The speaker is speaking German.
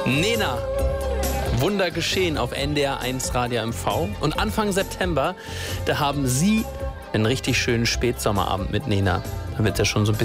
Nena. Wunder geschehen auf NDR 1 Radio MV. Und Anfang September, da haben Sie einen richtig schönen Spätsommerabend mit Nena. Da wird ja schon so ein bisschen